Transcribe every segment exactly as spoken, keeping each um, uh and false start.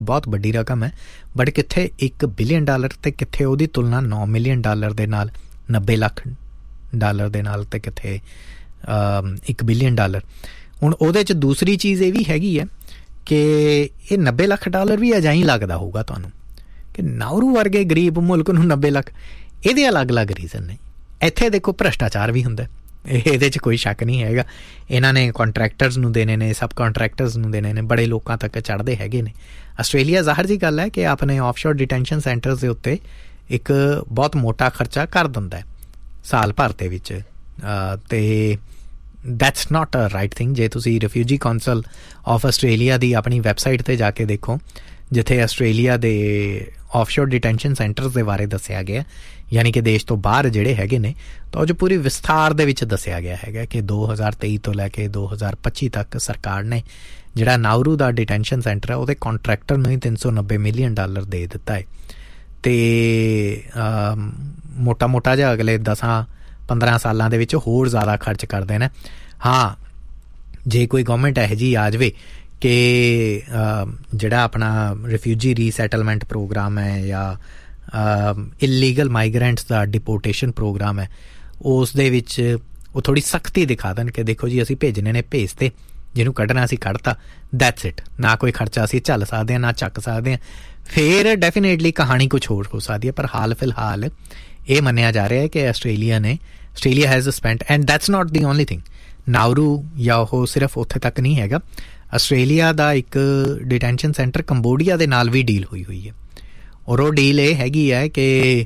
ਬਹੁਤ ਵੱਡੀ ਰਕਮ ਹੈ, ਬਟ ਕਿੱਥੇ ਇੱਕ ਬਿਲੀਅਨ ਡਾਲਰ ਅਤੇ ਕਿੱਥੇ ਉਹਦੀ ਤੁਲਨਾ ਨੌ ਮਿਲੀਅਨ ਡਾਲਰ ਦੇ ਨਾਲ, ਨੱਬੇ ਲੱਖ ਡਾਲਰ ਦੇ ਨਾਲ, ਅਤੇ ਕਿੱਥੇ ਇੱਕ ਬਿਲੀਅਨ ਡਾਲਰ। ਹੁਣ ਉਹਦੇ 'ਚ ਦੂਸਰੀ ਚੀਜ਼ ਇਹ ਵੀ ਹੈਗੀ ਹੈ ਕਿ ਇਹ ਨੱਬੇ ਲੱਖ ਡਾਲਰ ਵੀ ਅਜਾ ਹੀ ਲੱਗਦਾ ਹੋਊਗਾ ਤੁਹਾਨੂੰ ਕਿ ਨਾਊਰੂ ਵਰਗੇ ਗਰੀਬ ਮੁਲਕ ਨੂੰ ਨੱਬੇ ਲੱਖ। ਇਹਦੇ ਅਲੱਗ-ਅਲੱਗ ਰੀਜ਼ਨ ਨੇ। ਇੱਥੇ ਦੇਖੋ ਭ੍ਰਿਸ਼ਟਾਚਾਰ ਵੀ ਹੁੰਦਾ, ਇਹਦੇ 'ਚ ਕੋਈ ਸ਼ੱਕ ਨਹੀਂ ਹੈਗਾ। ਇਹਨਾਂ ਨੇ ਕੰਟਰੈਕਟਰਸ ਨੂੰ ਦੇਣੇ ਨੇ, ਸਬ ਕੰਟਰੈਕਟਰਸ ਨੂੰ ਦੇਣੇ ਨੇ, ਬੜੇ ਲੋਕਾਂ ਤੱਕ ਚੜ੍ਹਦੇ ਹੈਗੇ ਨੇ। ਆਸਟ੍ਰੇਲੀਆ ਜ਼ਾਹਰ ਜਿਹੀ ਗੱਲ ਹੈ ਕਿ ਆਪਣੇ ਆਫਸ਼ੋਰ ਡਿਟੈਂਸ਼ਨ ਸੈਂਟਰਸ ਦੇ ਉੱਤੇ ਇੱਕ ਬਹੁਤ ਮੋਟਾ ਖਰਚਾ ਕਰ ਦਿੰਦਾ ਹੈ ਸਾਲ ਭਰ ਦੇ ਵਿੱਚ, ਅਤੇ that's not a right thing. ਜੇ ਤੁਸੀਂ ਰਿਫਿਊਜੀ ਕੌਂਸਲ ਆਫ ਆਸਟ੍ਰੇਲੀਆ ਦੀ ਆਪਣੀ ਵੈਬਸਾਈਟ 'ਤੇ ਜਾ ਕੇ ਦੇਖੋ, ਜਿੱਥੇ ਆਸਟ੍ਰੇਲੀਆ ਦੇ ਆਫਸ਼ੋਰ ਡਿਟੈਂਸ਼ਨ ਸੈਂਟਰਸ ਦੇ ਬਾਰੇ ਦੱਸਿਆ ਗਿਆ, ਯਾਨੀ ਕਿ ਦੇਸ਼ ਤੋਂ ਬਾਹਰ ਜਿਹੜੇ ਹੈਗੇ ਨੇ, ਤਾਂ ਉਹ 'ਚ ਪੂਰੀ ਵਿਸਥਾਰ ਦੇ ਵਿੱਚ ਦੱਸਿਆ ਗਿਆ ਹੈਗਾ ਕਿ ਦੋ ਹਜ਼ਾਰ ਤੇਈ ਤੋਂ ਲੈ ਕੇ ਦੋ ਹਜ਼ਾਰ ਪੱਚੀ ਤੱਕ ਸਰਕਾਰ ਨੇ ਜਿਹੜਾ ਨਾਊਰੂ ਦਾ ਡਿਟੈਂਸ਼ਨ ਸੈਂਟਰ ਹੈ ਉਹਦੇ ਕੰਟਰੈਕਟਰ ਨੂੰ ਹੀ ਤਿੰਨ ਸੌ ਨੱਬੇ ਮਿਲੀਅਨ ਡਾਲਰ ਦੇ ਦਿੱਤਾ ਹੈ। ਅਤੇ ਮੋਟਾ ਮੋਟਾ ਜਿਹਾ ਅਗਲੇ ਦਸਾਂ ਪੰਦਰਾਂ ਸਾਲਾਂ ਦੇ ਵਿੱਚ ਹੋਰ ਜ਼ਿਆਦਾ ਖਰਚ ਕਰਦੇ ਨੇ। ਹਾਂ, ਜੇ ਕੋਈ ਗੌਰਮੈਂਟ ਇਹੋ ਜਿਹੀ ਆ ਜਾਵੇ ਕਿ ਜਿਹੜਾ ਆਪਣਾ ਰਿਫਿਊਜੀ ਰੀਸੈਟਲਮੈਂਟ ਪ੍ਰੋਗਰਾਮ ਹੈ ਜਾਂ ਇਲੀਗਲ ਮਾਈਗਰੈਂਟਸ ਦਾ ਡਿਪੋਰਟੇਸ਼ਨ ਪ੍ਰੋਗਰਾਮ ਹੈ, ਉਸ ਦੇ ਵਿੱਚ ਉਹ ਥੋੜ੍ਹੀ ਸਖਤੀ ਦਿਖਾ ਦੇਣ ਕਿ ਦੇਖੋ ਜੀ ਅਸੀਂ ਭੇਜਣੇ ਨੇ ਭੇਜਤੇ, ਜਿਹਨੂੰ ਕੱਢਣਾ ਅਸੀਂ ਕੱਢਤਾ, ਦੈਟਸ ਇਟ। ਨਾ ਕੋਈ ਖਰਚਾ ਅਸੀਂ ਝੱਲ ਸਕਦੇ ਹਾਂ, ਨਾ ਚੱਕ ਸਕਦੇ ਹਾਂ, ਫਿਰ ਡੈਫੀਨੇਟਲੀ ਕਹਾਣੀ ਕੁਛ ਹੋਰ ਹੋ ਸਕਦੀ ਹੈ। ਪਰ ਹਾਲ ਫਿਲਹਾਲ ਇਹ ਮੰਨਿਆ ਜਾ ਰਿਹਾ ਹੈ ਕਿ ਆਸਟ੍ਰੇਲੀਆ ਨੇ Australia has spent, and that's not the only thing. ਨਾਊਰੂ ਜਾਂ ਉਹ ਸਿਰਫ ਉੱਥੇ ਤੱਕ ਨਹੀਂ ਹੈਗਾ। ਆਸਟ੍ਰੇਲੀਆ ਦਾ ਇੱਕ ਡਿਟੈਂਸ਼ਨ ਸੈਂਟਰ ਕੰਬੋਡੀਆ ਦੇ ਨਾਲ ਵੀ ਡੀਲ ਹੋਈ ਹੋਈ ਹੈ, ਔਰ ਉਹ ਡੀਲ ਇਹ ਹੈਗੀ ਹੈ ਕਿ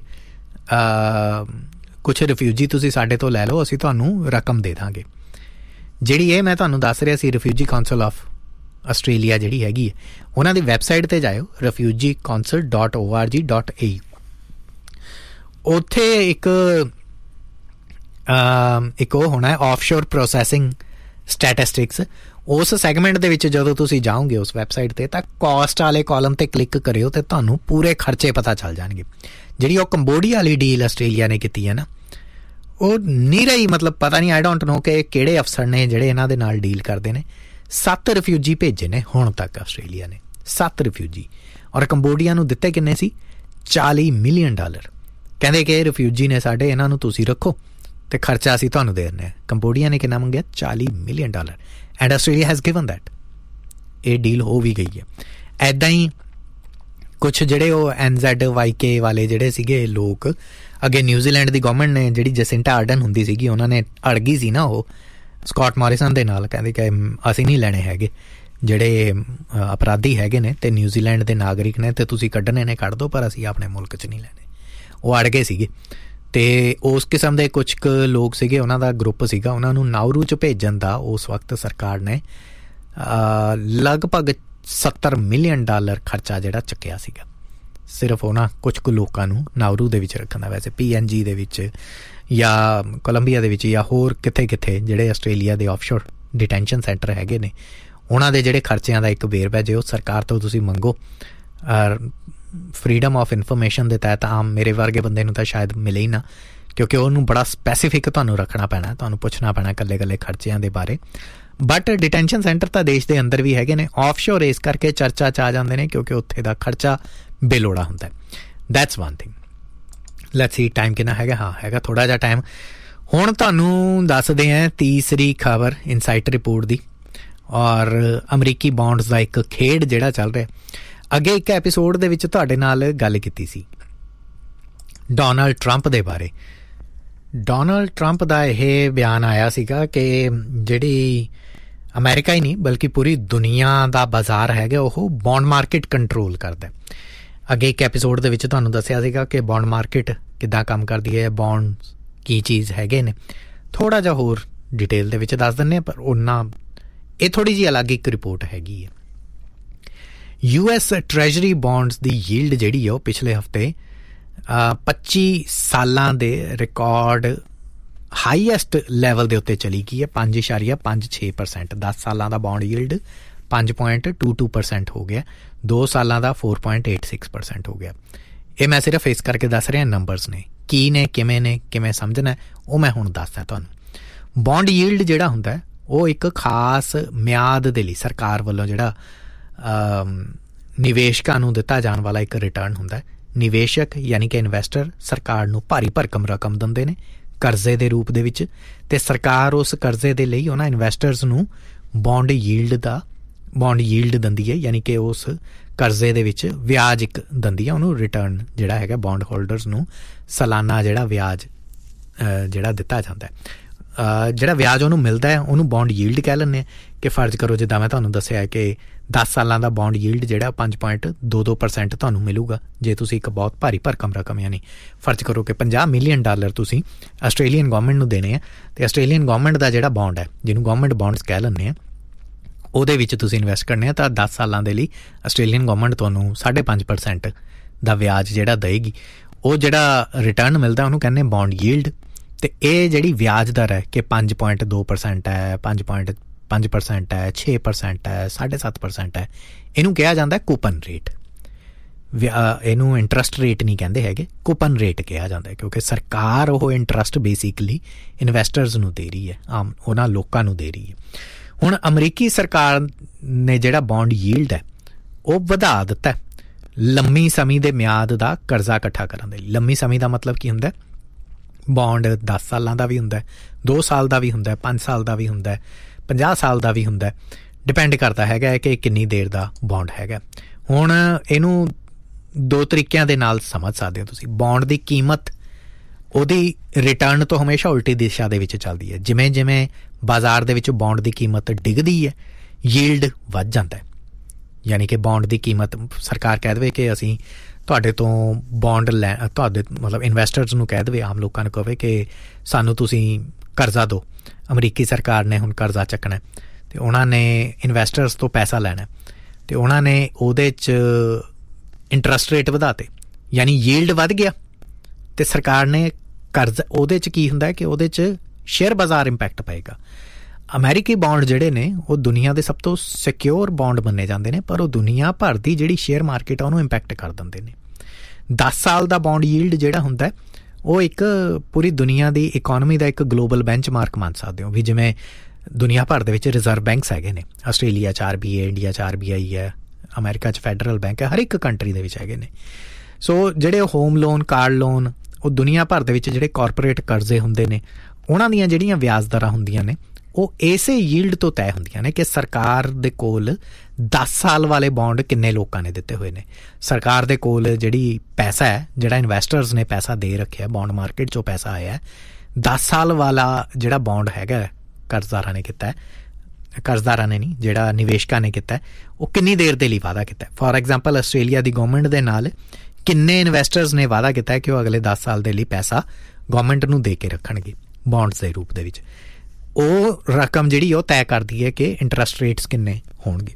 ਕੁਛ ਰਿਫਿਊਜੀ ਤੁਸੀਂ ਸਾਡੇ ਤੋਂ ਲੈ ਲਓ, ਅਸੀਂ ਤੁਹਾਨੂੰ ਰਕਮ ਦੇ ਦਾਂਗੇ। ਜਿਹੜੀ ਇਹ ਮੈਂ ਤੁਹਾਨੂੰ ਦੱਸ ਰਿਹਾ ਸੀ ਰਿਫਿਊਜੀ ਕਾਉਂਸਲ ਆਫ ਆਸਟ੍ਰੇਲੀਆ ਜਿਹੜੀ ਹੈਗੀ ਹੈ, ਉਹਨਾਂ ਦੀ ਵੈਬਸਾਈਟ 'ਤੇ ਜਾਇਓ, refugee council dot O R ਜੀ ਡੋਟ ਏ ਯੂ। ਉੱਥੇ ਇੱਕ ਇੱਕ ਉਹ ਹੋਣਾ ਹੈ ਆਫਸ਼ੋਰ ਪ੍ਰੋਸੈਸਿੰਗ ਸਟੈਟਿਸਟਿਕਸ। ਉਸ ਸੈਗਮੈਂਟ ਦੇ ਵਿੱਚ ਜਦੋਂ ਤੁਸੀਂ ਜਾਓਗੇ ਉਸ ਵੈਬਸਾਈਟ 'ਤੇ, ਤਾਂ ਕੋਸਟ ਵਾਲੇ ਕਾਲਮ 'ਤੇ ਕਲਿੱਕ ਕਰਿਓ ਅਤੇ ਤੁਹਾਨੂੰ ਪੂਰੇ ਖਰਚੇ ਪਤਾ ਚੱਲ ਜਾਣਗੇ। ਜਿਹੜੀ ਉਹ ਕੰਬੋਡੀਆ ਵਾਲੀ ਡੀਲ ਆਸਟ੍ਰੇਲੀਆ ਨੇ ਕੀਤੀ ਹੈ ਨਾ, ਉਹ ਨੀਰਾ ਹੀ ਮਤਲਬ ਪਤਾ ਨਹੀਂ, ਆਈ ਡੋਂਟ ਨੋ ਕਿ ਕਿਹੜੇ ਅਫਸਰ ਨੇ ਜਿਹੜੇ ਇਹਨਾਂ ਦੇ ਨਾਲ ਡੀਲ ਕਰਦੇ ਨੇ। ਸੱਤ ਰਿਫਿਊਜੀ ਭੇਜੇ ਨੇ ਹੁਣ ਤੱਕ ਆਸਟ੍ਰੇਲੀਆ ਨੇ, ਸੱਤ ਰਿਫਿਊਜੀ, ਔਰ ਕੰਬੋਡੀਆ ਨੂੰ ਦਿੱਤੇ ਕਿੰਨੇ ਸੀ? ਚਾਲੀ ਮਿਲੀਅਨ ਡਾਲਰ। ਕਹਿੰਦੇ ਕਿ ਇਹ ਰਿਫਿਊਜੀ ਨੇ ਸਾਡੇ, ਇਹਨਾਂ ਨੂੰ ਤੁਸੀਂ ਰੱਖੋ ਅਤੇ ਖਰਚਾ ਅਸੀਂ ਤੁਹਾਨੂੰ ਦੇ ਦਿੰਦੇ ਹਾਂ। ਕੰਬੋਡੀਆ ਨੇ ਕਿੰਨਾ ਮੰਗਿਆ? ਚਾਲੀ million dollar, and Australia has given that. ਇਹ ਡੀਲ ਹੋ ਵੀ ਗਈ ਹੈ। ਇੱਦਾਂ ਹੀ ਕੁਛ ਜਿਹੜੇ ਉਹ ਐਨ ਜ਼ੈਡ ਵਾਈ ਕੇ ਵਾਲੇ ਜਿਹੜੇ ਸੀਗੇ ਲੋਕ, ਅੱਗੇ ਨਿਊਜ਼ੀਲੈਂਡ ਦੀ ਗੌਰਮੈਂਟ ਨੇ ਜਿਹੜੀ ਜਸਿੰਟਾ ਆਰਡਨ ਹੁੰਦੀ ਸੀਗੀ, ਉਹਨਾਂ ਨੇ ਅੜ ਗਈ ਸੀ ਨਾ ਉਹ ਸਕਾਟ ਮੋਰਿਸਨ ਦੇ ਨਾਲ, ਕਹਿੰਦੇ ਕਿ ਅਸੀਂ ਨਹੀਂ ਲੈਣੇ ਹੈਗੇ ਜਿਹੜੇ ਅਪਰਾਧੀ ਹੈਗੇ ਨੇ ਅਤੇ ਨਿਊਜ਼ੀਲੈਂਡ ਦੇ ਨਾਗਰਿਕ ਨੇ, ਅਤੇ ਤੁਸੀਂ ਕੱਢਣੇ ਨੇ ਕੱਢ ਦਿਓ, ਪਰ ਅਸੀਂ ਆਪਣੇ ਮੁਲਕ 'ਚ ਨਹੀਂ ਲੈਣੇ। ਉਹ ਅੜ ਗਏ ਸੀਗੇ। ਅਤੇ ਉਸ ਕਿਸਮ ਦੇ ਕੁਛ ਕੁ ਲੋਕ ਸੀਗੇ, ਉਹਨਾਂ ਦਾ ਗਰੁੱਪ ਸੀਗਾ, ਉਹਨਾਂ ਨੂੰ ਨਾਊਰੂ 'ਚ ਭੇਜਣ ਦਾ ਉਸ ਵਕਤ ਸਰਕਾਰ ਨੇ ਲਗਭਗ ਸੱਤਰ ਮਿਲੀਅਨ ਡਾਲਰ ਖਰਚਾ ਜਿਹੜਾ ਚੱਕਿਆ ਸੀਗਾ, ਸਿਰਫ ਉਹਨਾਂ ਕੁਛ ਕੁ ਲੋਕਾਂ ਨੂੰ ਨਾਊਰੂ ਦੇ ਵਿੱਚ ਰੱਖਣ ਦਾ। ਵੈਸੇ ਪੀ ਐਨ ਜੀ ਦੇ ਵਿੱਚ ਜਾਂ ਕੋਲੰਬੀਆ ਦੇ ਵਿੱਚ ਜਾਂ ਹੋਰ ਕਿੱਥੇ ਕਿੱਥੇ ਜਿਹੜੇ ਆਸਟ੍ਰੇਲੀਆ ਦੇ ਆਫਸ਼ੋਰ ਡਿਟੈਂਸ਼ਨ ਸੈਂਟਰ ਹੈਗੇ ਨੇ, ਉਹਨਾਂ ਦੇ ਜਿਹੜੇ ਖਰਚਿਆਂ ਦਾ ਇੱਕ ਵੇਰਵਾ ਜੇ ਉਹ ਸਰਕਾਰ ਤੋਂ ਤੁਸੀਂ ਮੰਗੋ, ਫਰੀਡਮ ਆਫ ਇਨਫੋਰਮੇਸ਼ਨ ਦੇ ਤਹਿਤ ਆਮ ਮੇਰੇ ਵਰਗੇ ਬੰਦੇ ਨੂੰ ਤਾਂ ਸ਼ਾਇਦ ਮਿਲੇ ਹੀ ਨਾ, ਕਿਉਂਕਿ ਉਹਨੂੰ ਬੜਾ ਸਪੈਸੀਫਿਕ ਤੁਹਾਨੂੰ ਰੱਖਣਾ ਪੈਣਾ, ਤੁਹਾਨੂੰ ਪੁੱਛਣਾ ਪੈਣਾ ਇਕੱਲੇ ਇਕੱਲੇ ਖਰਚਿਆਂ ਦੇ ਬਾਰੇ। ਬਟ ਡਿਟੈਂਸ਼ਨ ਸੈਂਟਰ ਤਾਂ ਦੇਸ਼ ਦੇ ਅੰਦਰ ਵੀ ਹੈਗੇ ਨੇ, ਆਫਸ਼ੋਰ ਇਸ ਕਰਕੇ ਚਰਚਾ 'ਚ ਆ ਜਾਂਦੇ ਨੇ ਕਿਉਂਕਿ ਉੱਥੇ ਦਾ ਖਰਚਾ ਬੇਲੋੜਾ ਹੁੰਦਾ। That's one thing. Let's see time ਕਿੰਨਾ ਹੈਗਾ? ਹਾਂ ਹੈਗਾ ਥੋੜ੍ਹਾ ਜਿਹਾ ਟਾਈਮ। ਹੁਣ ਤੁਹਾਨੂੰ ਦੱਸਦੇ ਹਾਂ ਤੀਸਰੀ ਖਬਰ ਇਨਸਾਈਟ ਰਿਪੋਰਟ ਦੀ, ਔਰ ਅਮਰੀਕੀ ਬੌਂਡਸ ਦਾ ਇੱਕ ਖੇਡ ਜਿਹੜਾ ਚੱਲ ਰਿਹਾ। ਅੱਗੇ ਇੱਕ ਐਪੀਸੋਡ ਦੇ ਵਿੱਚ ਤੁਹਾਡੇ ਨਾਲ ਗੱਲ ਕੀਤੀ ਸੀ ਡੋਨਾਲਡ ਟਰੰਪ ਦੇ ਬਾਰੇ। ਡੋਨਾਲਡ ਟਰੰਪ ਦਾ ਇਹ ਬਿਆਨ ਆਇਆ ਸੀਗਾ ਕਿ ਜਿਹੜੀ ਅਮਰੀਕਾ ਹੀ ਨਹੀਂ ਬਲਕਿ ਪੂਰੀ ਦੁਨੀਆ ਦਾ ਬਾਜ਼ਾਰ ਹੈਗਾ ਉਹ ਬੌਂਡ ਮਾਰਕੀਟ ਕੰਟਰੋਲ ਕਰਦਾ। ਅੱਗੇ ਇੱਕ ਐਪੀਸੋਡ ਦੇ ਵਿੱਚ ਤੁਹਾਨੂੰ ਦੱਸਿਆ ਸੀਗਾ ਕਿ ਬੌਂਡ ਮਾਰਕੀਟ ਕਿੱਦਾਂ ਕੰਮ ਕਰਦੀ ਹੈ, ਬੌਂਡ ਕੀ ਚੀਜ਼ ਹੈਗੇ ਨੇ। ਥੋੜ੍ਹਾ ਜਿਹਾ ਹੋਰ ਡਿਟੇਲ ਦੇ ਵਿੱਚ ਦੱਸ ਦਿੰਦੇ ਹਾਂ, ਪਰ ਉਹਨਾਂ ਇਹ ਥੋੜ੍ਹੀ ਜਿਹੀ ਅਲੱਗ ਇੱਕ ਰਿਪੋਰਟ ਹੈਗੀ ਹੈ। ਯੂ ਐਸ ਟਰੈਜਰੀ ਬੌਂਡਸ ਦੀ ਯੀਲਡ ਜਿਹੜੀ ਆ ਉਹ ਪਿਛਲੇ ਹਫ਼ਤੇ ਪੱਚੀ ਸਾਲਾਂ ਦੇ ਰਿਕਾਰਡ ਹਾਈਐਸਟ ਲੈਵਲ ਦੇ ਉੱਤੇ ਚਲੀ ਗਈ ਹੈ, ਪੰਜ ਇਸ਼ਾਰੀਆ ਪੰਜ ਛੇ ਪਰਸੈਂਟ। ਦਸ ਸਾਲਾਂ ਦਾ ਬੌਂਡ ਯੀਲਡ ਪੰਜ ਪੁਆਇੰਟ ਟੂ ਟੂ ਪਰਸੈਂਟ ਹੋ ਗਿਆ, ਦੋ ਸਾਲਾਂ ਦਾ four point eight six percent ਹੋ ਗਿਆ। ਇਹ ਮੈਂ ਸਿਰਫ ਇਸ ਕਰਕੇ ਦੱਸ ਰਿਹਾ ਨੰਬਰਸ ਨੇ, ਕੀ ਨੇ ਕਿਵੇਂ ਨੇ ਕਿਵੇਂ ਸਮਝਣਾ ਉਹ ਮੈਂ ਹੁਣ ਦੱਸਦਾ ਤੁਹਾਨੂੰ। ਬੌਂਡ ਯੀਲਡ ਜਿਹੜਾ ਹੁੰਦਾ ਉਹ ਇੱਕ ਖਾਸ ਮਿਆਦ ਦੇ ਲਈ ਸਰਕਾਰ ਵੱਲੋਂ ਜਿਹੜਾ ਨਿਵੇਸ਼ਕਾਂ ਨੂੰ ਦਿੱਤਾ ਜਾਣ ਵਾਲਾ ਇੱਕ ਰਿਟਰਨ ਹੁੰਦਾ। ਨਿਵੇਸ਼ਕ ਯਾਨੀ ਕਿ ਇਨਵੈਸਟਰ ਸਰਕਾਰ ਨੂੰ ਭਾਰੀ ਭਰਕਮ ਰਕਮ ਦਿੰਦੇ ਨੇ ਕਰਜ਼ੇ ਦੇ ਰੂਪ ਦੇ ਵਿੱਚ, ਅਤੇ ਸਰਕਾਰ ਉਸ ਕਰਜ਼ੇ ਦੇ ਲਈ ਉਹਨਾਂ ਇਨਵੈਸਟਰਸ ਨੂੰ ਬੌਂਡ ਯੀਲਡ ਦਾ ਬੌਂਡ ਯੀਲਡ ਦਿੰਦੀ ਹੈ, ਯਾਨੀ ਕਿ ਉਸ ਕਰਜ਼ੇ ਦੇ ਵਿੱਚ ਵਿਆਜ ਇੱਕ ਦਿੰਦੀ ਹੈ ਉਹਨੂੰ ਰਿਟਰਨ ਜਿਹੜਾ ਹੈਗਾ ਬੌਂਡ ਹੋਲਡਰਸ ਨੂੰ ਸਾਲਾਨਾ ਜਿਹੜਾ ਵਿਆਜ ਜਿਹੜਾ ਦਿੱਤਾ ਜਾਂਦਾ ਹੈ। ਜਿਹੜਾ ਵਿਆਜ ਉਹਨੂੰ ਮਿਲਦਾ ਹੈ ਉਹਨੂੰ ਬੌਂਡ ਯੀਲਡ ਕਹਿ ਲੈਂਦੇ ਹਾਂ। ਕਿ ਫਰਜ਼ ਕਰੋ ਜਿੱਦਾਂ ਮੈਂ ਤੁਹਾਨੂੰ ਦੱਸਿਆ ਕਿ ਦਸ ਸਾਲਾਂ ਦਾ ਬੌਂਡ ਯੀਲਡ ਜਿਹੜਾ ਪੰਜ ਪੁਆਇੰਟ ਦੋ ਦੋ ਪਰਸੈਂਟ ਤੁਹਾਨੂੰ ਮਿਲੂਗਾ ਜੇ ਤੁਸੀਂ ਇੱਕ ਬਹੁਤ ਭਾਰੀ ਭਰਕਮ ਰਕਮ ਯਾਨੀ ਫਰਜ਼ ਕਰੋ ਕਿ ਪੰਜਾਹ ਮਿਲੀਅਨ ਡਾਲਰ ਤੁਸੀਂ ਆਸਟ੍ਰੇਲੀਅਨ ਗੌਰਮੈਂਟ ਨੂੰ ਦੇਣੇ ਆ, ਅਤੇ ਆਸਟ੍ਰੇਲੀਅਨ ਗੌਰਮੈਂਟ ਦਾ ਜਿਹੜਾ ਬੌਂਡ ਹੈ ਜਿਹਨੂੰ ਗੌਰਮੈਂਟ ਬੌਂਡਸ ਕਹਿ ਲੈਂਦੇ ਆ ਉਹਦੇ ਵਿੱਚ ਤੁਸੀਂ ਇਨਵੈਸਟ ਕਰਨੇ ਆ, ਤਾਂ ਦਸ ਸਾਲਾਂ ਦੇ ਲਈ ਆਸਟ੍ਰੇਲੀਅਨ ਗੌਰਮੈਂਟ ਤੁਹਾਨੂੰ ਸਾਢੇ ਪੰਜ ਪਰਸੈਂਟ ਦਾ ਵਿਆਜ ਜਿਹੜਾ ਦੇਏਗੀ। ਉਹ ਜਿਹੜਾ ਰਿਟਰਨ ਮਿਲਦਾ ਉਹਨੂੰ ਕਹਿੰਦੇ ਬੌਂਡ ਯੀਲਡ। ਅਤੇ ਇਹ ਜਿਹੜੀ ਵਿਆਜ ਦਰ ਹੈ ਕਿ ਪੰਜ ਪੁਆਇੰਟ ਦੋ ਪਰਸੈਂਟ ਹੈ, ਪੰਜ ਪੁਆਇੰਟ ਪੰਜ ਪਰਸੈਂਟ ਹੈ, ਛੇ ਪਰਸੈਂਟ ਹੈ, ਸਾਢੇ ਸੱਤ ਪਰਸੈਂਟ ਹੈ, ਇਹਨੂੰ ਕਿਹਾ ਜਾਂਦਾ ਕੂਪਨ ਰੇਟ। ਇਹਨੂੰ ਇੰਟਰਸਟ ਰੇਟ ਨਹੀਂ ਕਹਿੰਦੇ ਹੈਗੇ, ਕੂਪਨ ਰੇਟ ਕਿਹਾ ਜਾਂਦਾ, ਕਿਉਂਕਿ ਸਰਕਾਰ ਉਹ ਇੰਟਰਸਟ ਬੇਸਿਕਲੀ ਇਨਵੈਸਟਰਸ ਨੂੰ ਦੇ ਰਹੀ ਹੈ, ਆਮ ਉਹਨਾਂ ਲੋਕਾਂ ਨੂੰ ਦੇ ਰਹੀ ਹੈ। ਹੁਣ ਅਮਰੀਕੀ ਸਰਕਾਰ ਨੇ ਜਿਹੜਾ ਬੌਂਡ ਯੀਲਡ ਹੈ ਉਹ ਵਧਾ ਦਿੱਤਾ ਲੰਮੀ ਸਮੇਂ ਦੇ ਮਿਆਦ ਦਾ ਕਰਜ਼ਾ ਇਕੱਠਾ ਕਰਨ ਦੇ ਲਈ। ਲੰਮੀ ਸਮੇਂ ਦਾ ਮਤਲਬ ਕੀ ਹੁੰਦਾ? ਬੌਂਡ ਦਸ ਸਾਲਾਂ ਦਾ ਵੀ ਹੁੰਦਾ, ਦੋ ਸਾਲ ਦਾ ਵੀ ਹੁੰਦਾ, ਪੰਜ ਸਾਲ ਦਾ ਵੀ ਹੁੰਦਾ, ਪੰਜਾਹ ਸਾਲ ਦਾ ਵੀ ਹੁੰਦਾ, ਡਿਪੈਂਡ ਕਰਦਾ ਹੈਗਾ ਕਿ ਕਿੰਨੀ ਦੇਰ ਦਾ ਬੌਂਡ ਹੈਗਾ। ਹੁਣ ਇਹਨੂੰ ਦੋ ਤਰੀਕਿਆਂ ਦੇ ਨਾਲ ਸਮਝ ਸਕਦੇ ਹੋ ਤੁਸੀਂ। ਬੌਂਡ ਦੀ ਕੀਮਤ ਉਹਦੀ ਰਿਟਰਨ ਤੋਂ ਹਮੇਸ਼ਾ ਉਲਟੀ ਦਿਸ਼ਾ ਦੇ ਵਿੱਚ ਚੱਲਦੀ ਹੈ। ਜਿਵੇਂ ਜਿਵੇਂ ਬਾਜ਼ਾਰ ਦੇ ਵਿੱਚ ਬੌਂਡ ਦੀ ਕੀਮਤ ਡਿੱਗਦੀ ਹੈ ਯੀਲਡ ਵੱਧ ਜਾਂਦਾ ਹੈ, ਯਾਨੀ ਕਿ ਬੌਂਡ ਦੀ ਕੀਮਤ ਸਰਕਾਰ ਕਹਿ ਦੇਵੇ ਕਿ ਅਸੀਂ ਤੁਹਾਡੇ ਤੋਂ ਬੌਂਡ ਲੈ ਤੁਹਾਡੇ ਮਤਲਬ ਇਨਵੈਸਟਰਸ ਨੂੰ ਕਹਿ ਦੇਵੇ, ਆਮ ਲੋਕਾਂ ਨੂੰ ਕਹੇ ਕਿ ਸਾਨੂੰ ਤੁਸੀਂ ਕਰਜ਼ਾ ਦਿਓ। ਅਮਰੀਕੀ ਸਰਕਾਰ ਨੇ ਹੁਣ ਕਰਜ਼ਾ ਚੱਕਣਾ ਅਤੇ ਉਹਨਾਂ ਨੇ ਇਨਵੈਸਟਰਸ ਤੋਂ ਪੈਸਾ ਲੈਣਾ ਅਤੇ ਉਹਨਾਂ ਨੇ ਉਹਦੇ 'ਚ ਇੰਟਰਸਟ ਰੇਟ ਵਧਾਤੇ, ਯਾਨੀ ਯੀਲਡ ਵੱਧ ਗਿਆ ਅਤੇ ਸਰਕਾਰ ਨੇ ਕਰਜ਼ਾ ਉਹਦੇ 'ਚ ਕੀ ਹੁੰਦਾ ਕਿ ਉਹਦੇ 'ਚ ਸ਼ੇਅਰ ਬਾਜ਼ਾਰ ਇੰਪੈਕਟ ਪਏਗਾ। ਅਮਰੀਕੀ ਬੌਂਡ ਜਿਹੜੇ ਨੇ ਉਹ ਦੁਨੀਆ ਦੇ ਸਭ ਤੋਂ ਸਿਕਿਉਰ ਬੌਂਡ ਮੰਨੇ ਜਾਂਦੇ ਨੇ, ਪਰ ਉਹ ਦੁਨੀਆ ਭਰ ਦੀ ਜਿਹੜੀ ਸ਼ੇਅਰ ਮਾਰਕੀਟ ਆ ਉਹਨੂੰ ਇੰਪੈਕਟ ਕਰ ਦਿੰਦੇ ਨੇ। ਦਸ ਸਾਲ ਦਾ ਬੌਂਡ ਯੀਲਡ ਜਿਹੜਾ ਹੁੰਦਾ ਉਹ ਇੱਕ ਪੂਰੀ ਦੁਨੀਆ ਦੀ ਇਕੋਨਮੀ ਦਾ ਇੱਕ ਗਲੋਬਲ ਬੈਂਚਮਾਰਕ ਮੰਨ ਸਕਦੇ ਹੋ। ਵੀ ਜਿਵੇਂ ਦੁਨੀਆ ਭਰ ਦੇ ਵਿੱਚ ਰਿਜ਼ਰਵ ਬੈਂਕਸ ਹੈਗੇ ਨੇ, ਆਸਟ੍ਰੇਲੀਆ 'ਚ ਆਰ ਬੀ ਆਈ, ਇੰਡੀਆ 'ਚ ਆਰ ਬੀ ਆਈ ਹੈ, ਅਮਰੀਕਾ 'ਚ ਫੈਡਰਲ ਬੈਂਕ ਹੈ, ਹਰ ਇੱਕ ਕੰਟਰੀ ਦੇ ਵਿੱਚ ਹੈਗੇ ਨੇ। ਸੋ ਜਿਹੜੇ ਹੋਮ ਲੋਨ, ਕਾਰ ਲੋਨ, ਉਹ ਦੁਨੀਆ ਭਰ ਦੇ ਵਿੱਚ ਜਿਹੜੇ ਕਾਰਪੋਰੇਟ ਕਰਜ਼ੇ ਹੁੰਦੇ ਨੇ ਉਹਨਾਂ ਦੀਆਂ ਜਿਹੜੀਆਂ ਵਿਆਜ ਦਰਾਂ ਹੁੰਦੀਆਂ ਨੇ ਉਹ ਇਸੇ ਯੀਲਡ ਤੋਂ ਤੈਅ ਹੁੰਦੀਆਂ ਨੇ ਕਿ ਸਰਕਾਰ ਦੇ ਕੋਲ ਦਸ ਸਾਲ ਵਾਲੇ ਬੌਂਡ ਕਿੰਨੇ ਲੋਕਾਂ ਨੇ ਦਿੱਤੇ ਹੋਏ ਨੇ। ਸਰਕਾਰ ਦੇ ਕੋਲ ਜਿਹੜੀ ਪੈਸਾ ਹੈ, ਜਿਹੜਾ ਇਨਵੈਸਟਰਸ ਨੇ ਪੈਸਾ ਦੇ ਰੱਖਿਆ, ਬੌਂਡ ਮਾਰਕੀਟ 'ਚੋਂ ਪੈਸਾ ਆਇਆ, ਦਸ ਸਾਲ ਵਾਲਾ ਜਿਹੜਾ ਬੌਂਡ ਹੈਗਾ ਕਰਜ਼ਦਾਰਾਂ ਨੇ ਕੀਤਾ, ਕਰਜ਼ਦਾਰਾਂ ਨੇ ਨਹੀਂ ਜਿਹੜਾ ਨਿਵੇਸ਼ਕਾਂ ਨੇ ਕੀਤਾ, ਉਹ ਕਿੰਨੀ ਦੇਰ ਦੇ ਲਈ ਵਾਅਦਾ ਕੀਤਾ। For example Australia the government ਦੇ ਨਾਲ ਕਿੰਨੇ ਇਨਵੈਸਟਰਸ ਨੇ ਵਾਅਦਾ ਕੀਤਾ ਕਿ ਉਹ ਅਗਲੇ ਦਸ ਸਾਲ ਦੇ ਲਈ ਪੈਸਾ ਗੌਰਮੈਂਟ ਨੂੰ ਦੇ ਕੇ ਰੱਖਣਗੇ ਬੌਂਡਸ ਦੇ ਰੂਪ ਦੇ ਵਿੱਚ। ਉਹ ਰਕਮ ਜਿਹੜੀ ਉਹ ਤੈਅ ਕਰਦੀ ਹੈ ਕਿ ਇੰਟਰਸਟ ਰੇਟਸ ਕਿੰਨੇ ਹੋਣਗੇ।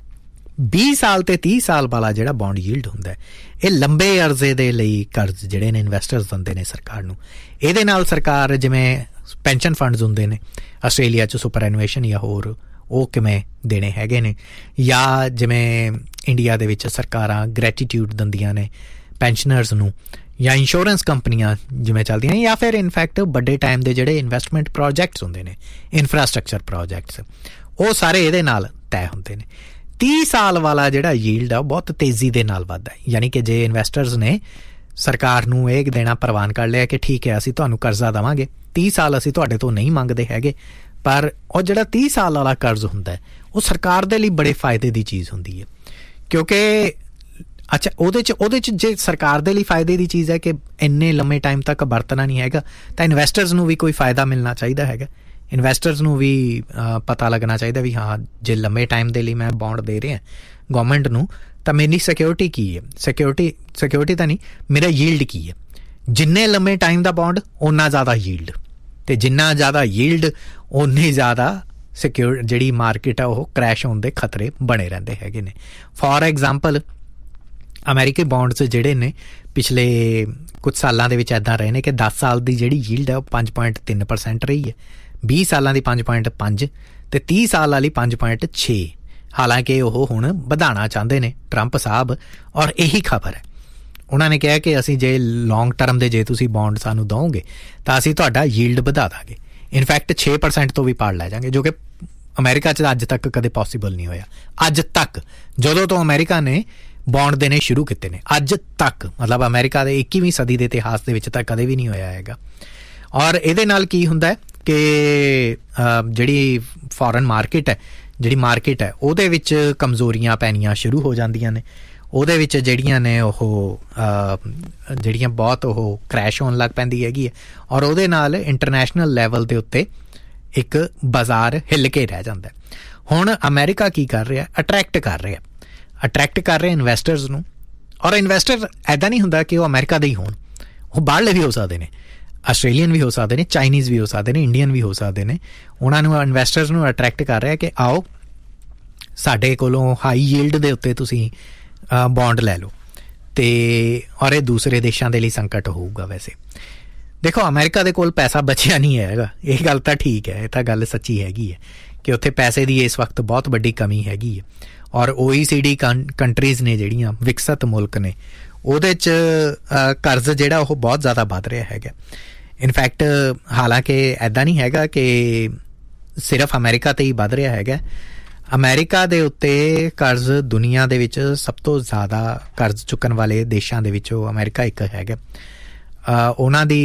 ਵੀਹ ਸਾਲ ਤੇ ਤੀਹ ਸਾਲ ਵਾਲਾ ਜਿਹੜਾ ਬੌਂਡ ਯੀਲਡ ਹੁੰਦਾ ਇਹ ਲੰਬੇ ਅਰਜ਼ੇ ਦੇ ਲਈ ਕਰਜ਼ ਜਿਹੜੇ ਨੇ ਇਨਵੈਸਟਰਸ ਦਿੰਦੇ ਨੇ ਸਰਕਾਰ ਨੂੰ। ਇਹਦੇ ਨਾਲ ਸਰਕਾਰ ਜਿਵੇਂ ਪੈਨਸ਼ਨ ਫੰਡਸ ਹੁੰਦੇ ਨੇ ਆਸਟ੍ਰੇਲੀਆ 'ਚ ਸੁਪਰ ਐਨੂਏਸ਼ਨ ਜਾਂ ਹੋਰ ਉਹ ਕਿਵੇਂ ਦੇਣੇ ਹੈਗੇ ਨੇ, ਜਾਂ ਜਿਵੇਂ ਇੰਡੀਆ ਦੇ ਵਿੱਚ ਸਰਕਾਰਾਂ ਗ੍ਰੈਟੀਟਿਊਡ ਦਿੰਦੀਆਂ ਨੇ ਪੈਨਸ਼ਨਰਸ ਨੂੰ, ਜਾਂ ਇੰਸ਼ੋਰੈਂਸ ਕੰਪਨੀਆਂ ਜਿਵੇਂ ਚੱਲਦੀਆਂ ਨੇ, ਜਾਂ ਫਿਰ ਇਨਫੈਕਟ ਵੱਡੇ ਟਾਈਮ ਦੇ ਜਿਹੜੇ ਇਨਵੈਸਟਮੈਂਟ ਪ੍ਰੋਜੈਕਟਸ ਹੁੰਦੇ ਨੇ, ਇਨਫਰਾਸਟਰਕਚਰ ਪ੍ਰੋਜੈਕਟਸ, ਉਹ ਸਾਰੇ ਇਹਦੇ ਨਾਲ ਤੈਅ ਹੁੰਦੇ ਨੇ। ਤੀਹ ਸਾਲ ਵਾਲਾ ਜਿਹੜਾ ਯੀਲਡ ਆ ਉਹ ਬਹੁਤ ਤੇਜ਼ੀ ਦੇ ਨਾਲ ਵੱਧਦਾ, ਯਾਨੀ ਕਿ ਜੇ ਇਨਵੈਸਟਰਸ ਨੇ ਸਰਕਾਰ ਨੂੰ ਇਹ ਦੇਣਾ ਪ੍ਰਵਾਨ ਕਰ ਲਿਆ ਕਿ ਠੀਕ ਹੈ ਅਸੀਂ ਤੁਹਾਨੂੰ ਕਰਜ਼ਾ ਦੇਵਾਂਗੇ, ਤੀਹ ਸਾਲ ਅਸੀਂ ਤੁਹਾਡੇ ਤੋਂ ਨਹੀਂ ਮੰਗਦੇ ਹੈਗੇ, ਪਰ ਉਹ ਜਿਹੜਾ ਤੀਹ ਸਾਲ ਵਾਲਾ ਕਰਜ਼ ਹੁੰਦਾ ਉਹ ਸਰਕਾਰ ਦੇ ਲਈ ਬੜੇ ਫਾਇਦੇ ਦੀ ਚੀਜ਼ ਹੁੰਦੀ ਹੈ। ਕਿਉਂਕਿ ਅੱਛਾ ਉਹਦੇ 'ਚ ਉਹਦੇ 'ਚ ਜੇ ਸਰਕਾਰ ਦੇ ਲਈ ਫਾਇਦੇ ਦੀ ਚੀਜ਼ ਹੈ ਕਿ ਇੰਨੇ ਲੰਮੇ ਟਾਈਮ ਤੱਕ ਵਰਤਣਾ ਨਹੀਂ ਹੈਗਾ, ਤਾਂ ਇਨਵੈਸਟਰਸ ਨੂੰ ਵੀ ਕੋਈ ਫਾਇਦਾ ਮਿਲਣਾ ਚਾਹੀਦਾ ਹੈਗਾ। ਇਨਵੈਸਟਰਸ ਨੂੰ ਵੀ ਪਤਾ ਲੱਗਣਾ ਚਾਹੀਦਾ ਵੀ ਹਾਂ ਜੇ ਲੰਮੇ ਟਾਈਮ ਦੇ ਲਈ ਮੈਂ ਬੌਂਡ ਦੇ ਰਿਹਾ ਗੌਰਮੈਂਟ ਨੂੰ ਤਾਂ ਮੇਰੀ ਸਿਕਿਉਰਿਟੀ ਕੀ ਹੈ, ਸਿਕਿਉਰਿਟੀ ਸਿਕਿਉਰਿਟੀ ਤਾਂ ਨਹੀਂ, ਮੇਰਾ ਯੀਲਡ ਕੀ ਹੈ। ਜਿੰਨੇ ਲੰਮੇ ਟਾਈਮ ਦਾ ਬੌਂਡ ਓਨਾ ਜ਼ਿਆਦਾ ਯੀਲਡ, ਅਤੇ ਜਿੰਨਾ ਜ਼ਿਆਦਾ ਯੀਲਡ ਓਨੀ ਜ਼ਿਆਦਾ ਸਿਕਿਉਰ ਜਿਹੜੀ ਮਾਰਕੀਟ ਆ ਉਹ ਕਰੈਸ਼ ਹੋਣ ਦੇ ਖਤਰੇ ਬਣੇ ਰਹਿੰਦੇ ਹੈਗੇ ਨੇ। ਫੋਰ ਐਗਜ਼ਾਮਪਲ ਅਮਰੀਕੀ ਬੌਂਡਸ ਜਿਹੜੇ ਨੇ ਪਿਛਲੇ ਕੁਛ ਸਾਲਾਂ ਦੇ ਵਿੱਚ ਇੱਦਾਂ ਰਹੇ ਨੇ ਕਿ ਦਸ ਸਾਲ ਦੀ ਜਿਹੜੀ ਯੀਲਡ ਹੈ ਉਹ ਪੰਜ ਪੁਆਇੰਟ ਤਿੰਨ ਪਰਸੈਂਟ ਰਹੀ ਹੈ, ਵੀਹ ਸਾਲਾਂ ਦੀ ਪੰਜ ਪੁਆਇੰਟ ਪੰਜ ਅਤੇ ਤੀਹ ਸਾਲ ਵਾਲੀ ਪੰਜ ਪੁਆਇੰਟ ਛੇ। ਹਾਲਾਂਕਿ ਉਹ ਹੁਣ ਵਧਾਉਣਾ ਚਾਹੁੰਦੇ ਨੇ ਟਰੰਪ ਸਾਹਿਬ, ਔਰ ਇਹੀ ਖਬਰ ਹੈ। ਉਹਨਾਂ ਨੇ ਕਿਹਾ ਕਿ ਅਸੀਂ ਜੇ ਲੌਂਗ ਟਰਮ ਦੇ ਜੇ ਤੁਸੀਂ ਬੌਂਡ ਸਾਨੂੰ ਦਿਓਗੇ ਤਾਂ ਅਸੀਂ ਤੁਹਾਡਾ ਯੀਲਡ ਵਧਾ ਦਾਂਗੇ, ਇਨਫੈਕਟ ਛੇ ਪਰਸੈਂਟ ਤੋਂ ਵੀ ਪਾੜ ਲੈ ਜਾਵਾਂਗੇ, ਜੋ ਕਿ ਅਮਰੀਕਾ 'ਚ ਅੱਜ ਤੱਕ ਕਦੇ ਪੋਸੀਬਲ ਨਹੀਂ ਹੋਇਆ। ਅੱਜ ਤੱਕ ਜਦੋਂ ਤੋਂ ਅਮਰੀਕਾ ਨੇ ਬੌਂਡ ਦੇਣੇ ਸ਼ੁਰੂ ਕੀਤੇ ਨੇ ਅੱਜ ਤੱਕ। ਮਤਲਬ ਅਮਰੀਕਾ ਦੇ ਇੱਕੀਵੀਂ ਸਦੀ ਦੇ ਇਤਿਹਾਸ ਦੇ ਵਿੱਚ ਤਾਂ ਕਦੇ ਵੀ ਨਹੀਂ ਹੋਇਆ ਹੈਗਾ। ਔਰ ਇਹਦੇ ਨਾਲ ਕੀ ਹੁੰਦਾ ਕਿ ਜਿਹੜੀ ਫੋਰਨ ਮਾਰਕੀਟ ਹੈ ਜਿਹੜੀ ਮਾਰਕੀਟ ਹੈ ਉਹਦੇ ਵਿੱਚ ਕਮਜ਼ੋਰੀਆਂ ਪੈਣੀਆਂ ਸ਼ੁਰੂ ਹੋ ਜਾਂਦੀਆਂ ਨੇ। ਉਹਦੇ ਵਿੱਚ ਜਿਹੜੀਆਂ ਨੇ ਉਹ ਜਿਹੜੀਆਂ ਬਹੁਤ ਉਹ ਕ੍ਰੈਸ਼ ਹੋਣ ਲੱਗ ਪੈਂਦੀ ਹੈਗੀ ਹੈ। ਔਰ ਉਹਦੇ ਨਾਲ ਇੰਟਰਨੈਸ਼ਨਲ ਲੈਵਲ ਦੇ ਉੱਤੇ ਇੱਕ ਬਾਜ਼ਾਰ ਹਿੱਲ ਕੇ ਰਹਿ ਜਾਂਦਾ। ਹੁਣ ਅਮਰੀਕਾ ਕੀ ਕਰ ਰਿਹਾ? ਅਟਰੈਕਟ ਕਰ ਰਿਹਾ ਅਟਰੈਕਟ ਕਰ ਰਿਹਾ ਇਨਵੈਸਟਰਸ ਨੂੰ। ਔਰ ਇਨਵੈਸਟਰ ਇੱਦਾਂ ਨਹੀਂ ਹੁੰਦਾ ਕਿ ਉਹ ਅਮਰੀਕਾ ਦੇ ਹੀ ਹੋਣ, ਉਹ ਬਾਹਰਲੇ ਵੀ ਹੋ ਸਕਦੇ ਨੇ, ਆਸਟ੍ਰੇਲੀਅਨ ਵੀ ਹੋ ਸਕਦੇ ਨੇ, ਚਾਈਨੀਜ਼ ਵੀ ਹੋ ਸਕਦੇ ਨੇ, ਇੰਡੀਅਨ ਵੀ ਹੋ ਸਕਦੇ ਨੇ। ਉਹਨਾਂ ਨੂੰ ਇਨਵੈਸਟਰਸ ਨੂੰ ਅਟਰੈਕਟ ਕਰ ਰਿਹਾ ਕਿ ਆਓ ਸਾਡੇ ਕੋਲੋਂ ਹਾਈ ਯੀਲਡ ਦੇ ਉੱਤੇ ਤੁਸੀਂ ਬੌਂਡ ਲੈ ਲਓ। ਅਤੇ ਔਰ ਇਹ ਦੂਸਰੇ ਦੇਸ਼ਾਂ ਦੇ ਲਈ ਸੰਕਟ ਹੋਊਗਾ। ਵੈਸੇ ਦੇਖੋ ਅਮਰੀਕਾ ਦੇ ਕੋਲ ਪੈਸਾ ਬਚਿਆ ਨਹੀਂ ਹੈਗਾ, ਇਹ ਗੱਲ ਤਾਂ ਠੀਕ ਹੈ, ਇਹ ਤਾਂ ਗੱਲ ਸੱਚੀ ਹੈਗੀ ਹੈ ਕਿ ਉੱਥੇ ਪੈਸੇ ਦੀ ਇਸ ਵਕਤ ਬਹੁਤ ਵੱਡੀ ਕਮੀ ਹੈਗੀ ਹੈ। ਔਰ ਓ ਈ ਸੀ ਡੀ ਕੰ ਕੰਟਰੀਜ਼ ਨੇ ਜਿਹੜੀਆਂ ਵਿਕਸਿਤ ਮੁਲਕ ਨੇ ਉਹਦੇ 'ਚ ਕਰਜ਼ ਜਿਹੜਾ ਉਹ ਬਹੁਤ ਜ਼ਿਆਦਾ ਵੱਧ ਰਿਹਾ ਹੈਗਾ। ਇਨਫੈਕਟ ਹਾਲਾਂਕਿ ਇੱਦਾਂ ਨਹੀਂ ਹੈਗਾ ਕਿ ਸਿਰਫ ਅਮਰੀਕਾ 'ਤੇ ਹੀ ਵੱਧ ਰਿਹਾ ਹੈਗਾ। ਅਮਰੀਕਾ ਦੇ ਉੱਤੇ ਕਰਜ਼ ਦੁਨੀਆ ਦੇ ਵਿੱਚ ਸਭ ਤੋਂ ਜ਼ਿਆਦਾ ਕਰਜ਼ ਚੁੱਕਣ ਵਾਲੇ ਦੇਸ਼ਾਂ ਦੇ ਵਿੱਚੋਂ ਅਮਰੀਕਾ ਇੱਕ ਹੈਗਾ। ਉਹਨਾਂ ਦੀ